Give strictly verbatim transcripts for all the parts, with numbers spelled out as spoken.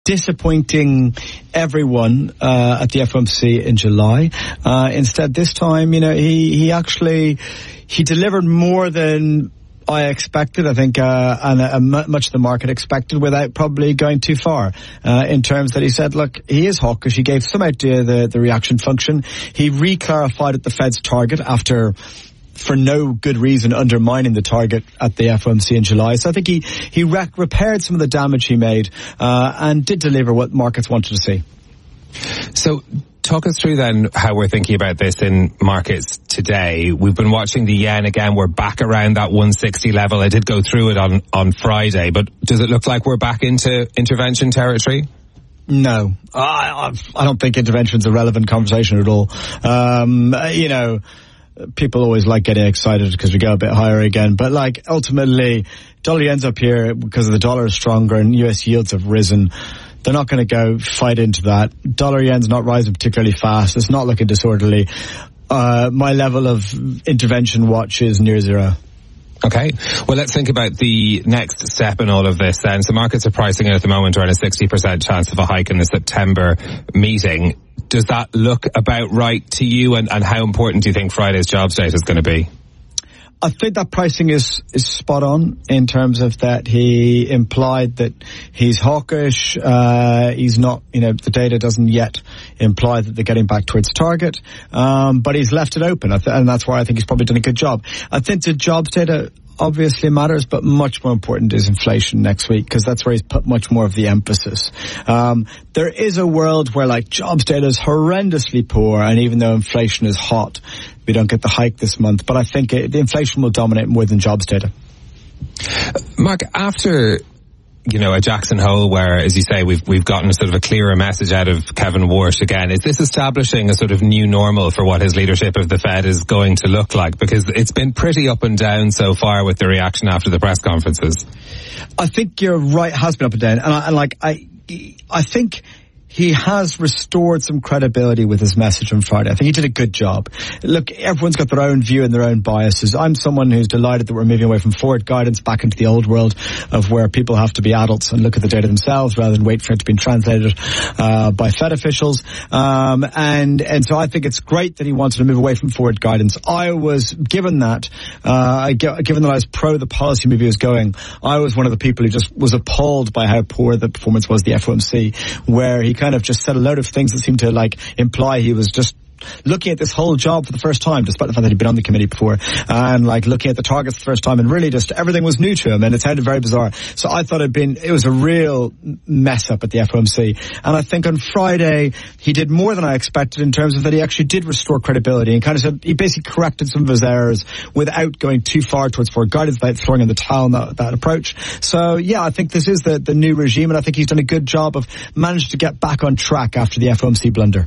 disappointing everyone uh, at the F O M C in July. Uh, instead, this time, you know, he, he actually, he delivered more than I expected, I think, uh, and uh, much of the market expected, without probably going too far, uh, in terms that he said, look, he is hawkish. He gave some idea the, the reaction function. He re-clarified at the Fed's target after, for no good reason, undermining the target at the F O M C in July. So I think he, he rec- repaired some of the damage he made, uh, and did deliver what markets wanted to see. So, talk us through then how we're thinking about this in markets today. We've been watching the yen again. We're back around that one sixty level. I did go through it on, on Friday, but does it look like we're back into intervention territory? No, I, I don't think intervention's a relevant conversation at all. Um, you know, people always like getting excited because we go a bit higher again, but like ultimately, dollar yen's up here because the dollar is stronger and U S yields have risen. They're not going to go fight into that. Dollar yen's not rising particularly fast. It's not looking disorderly. Uh, my level of intervention watch is near zero. Okay. Well, let's think about the next step in all of this then. So markets are pricing in at the moment around a sixty percent chance of a hike in the September meeting. Does that look about right to you? And, and how important do you think Friday's jobs data is going to be? I think that pricing is, is spot on in terms of that he implied that he's hawkish. Uh, he's not, you know, the data doesn't yet imply that they're getting back towards target. Um, but he's left it open. And that's why I think he's probably done a good job. I think the jobs data obviously matters, but much more important is inflation next week, because that's where he's put much more of the emphasis. Um, there is a world where like jobs data is horrendously poor, and even though inflation is hot, we don't get the hike this month. But I think it, the inflation will dominate more than jobs data. Mark, after, you know, a Jackson Hole where, as you say, we've we've gotten a sort of a clearer message out of Kevin Warsh again, is this establishing a sort of new normal for what his leadership of the Fed is going to look like? Because it's been pretty up and down so far with the reaction after the press conferences. I think you're right, it has been up and down. And, I, and like, I, I think he has restored some credibility with his message on Friday. I think he did a good job. Look, everyone's got their own view and their own biases. I'm someone who's delighted that we're moving away from forward guidance back into the old world of where people have to be adults and look at the data themselves rather than wait for it to be translated uh, by Fed officials. Um, and, and so I think it's great that he wanted to move away from forward guidance. I was, given that, uh, given that I was pro the policy move he was going, I was one of the people who just was appalled by how poor the performance was at the F O M C, where he kind of just said a load of things that seemed to like imply he was just looking at this whole job for the first time, despite the fact that he'd been on the committee before, and like looking at the targets for the first time, and really just everything was new to him, and it sounded very bizarre. So I thought it'd been, it was a real mess up at the F O M C. And I think on Friday, he did more than I expected in terms of that he actually did restore credibility and kind of said, he basically corrected some of his errors without going too far towards forward guidance, without throwing in the towel on that, that approach. So yeah, I think this is the, the new regime, and I think he's done a good job of managing to get back on track after the F O M C blunder.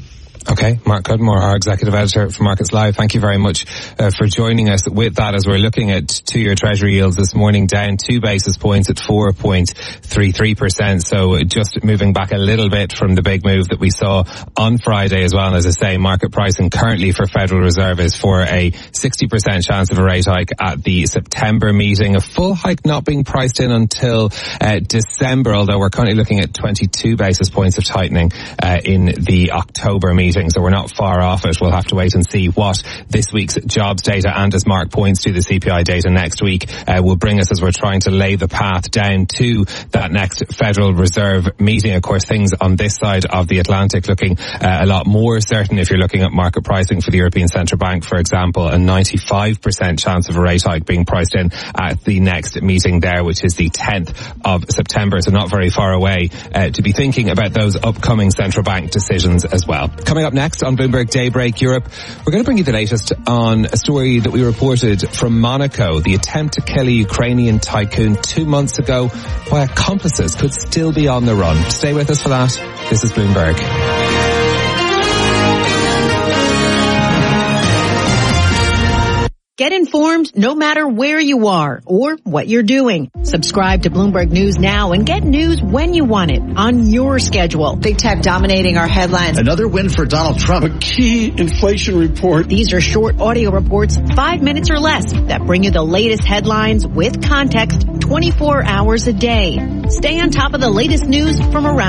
Okay, Mark Cudmore, our executive editor for Markets Live, thank you very much uh, for joining us with that, as we're looking at two-year Treasury yields this morning down two basis points at four point three three percent. So just moving back a little bit from the big move that we saw on Friday as well. And as I say, market pricing currently for Federal Reserve is for a sixty percent chance of a rate hike at the September meeting. A full hike not being priced in until uh, December, although we're currently looking at twenty-two basis points of tightening uh, in the October meeting. So we're not far off it. We'll have to wait and see what this week's jobs data, and as Mark points to, the C P I data next week uh, will bring us, as we're trying to lay the path down to that next Federal Reserve meeting. Of course, things on this side of the Atlantic looking uh, a lot more certain. If you're looking at market pricing for the European Central Bank, for example, a ninety-five percent chance of a rate hike being priced in at the next meeting there, which is the tenth of September. So not very far away uh, to be thinking about those upcoming central bank decisions as well. Coming up next on Bloomberg Daybreak Europe, we're going to bring you the latest on a story that we reported from Monaco, the attempt to kill a Ukrainian tycoon two months ago, why accomplices could still be on the run. Stay with us for that. This is Bloomberg. Get informed no matter where you are or what you're doing. Subscribe to Bloomberg News now and get news when you want it on your schedule. Big tech dominating our headlines. Another win for Donald Trump. A key inflation report. These are short audio reports, five minutes or less, that bring you the latest headlines with context twenty-four hours a day. Stay on top of the latest news from around